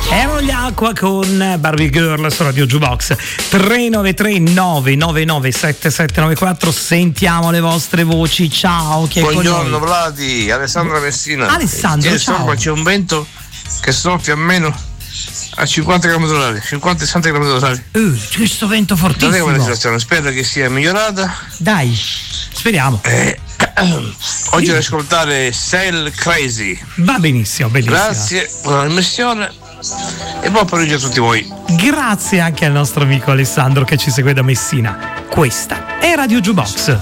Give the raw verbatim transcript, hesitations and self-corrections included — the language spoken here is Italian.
Erano gli Aqua con Barbie Girl su Radio Jukebox. Tre nove tre nove nove nove sette sette nove quattro. Sentiamo le vostre voci. Ciao, chi è buongiorno Vladi, Alessandra Messina. Alessandro, e ciao. C'è un vento che soffia almeno a cinquanta chilometri orari, cinquanta sessanta chilometri orari. Uh, questo vento fortissimo. Non è la situazione, spero che sia migliorata. Dai, speriamo. Eh, oggi ad ascoltare Sail Crazy. Va benissimo, bellissimo. Grazie, buona missione e buon pomeriggio a tutti voi. Grazie anche al nostro amico Alessandro che ci segue da Messina. Questa è Radio Jukebox.